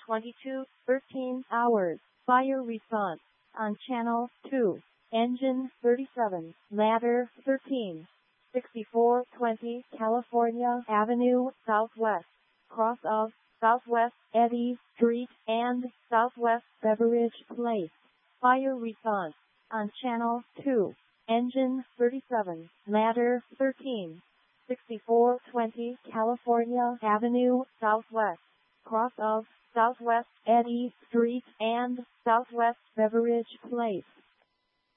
13 hours. Fire response on channel 2. Engine 37, ladder 13. 6420 California Avenue Southwest, cross of Southwest Eddy Street and Southwest Beveridge Place. Fire response on channel 2. Engine 37, ladder 13. 6420 California Avenue Southwest, cross of Southwest Eddy Street and Southwest Beveridge Place.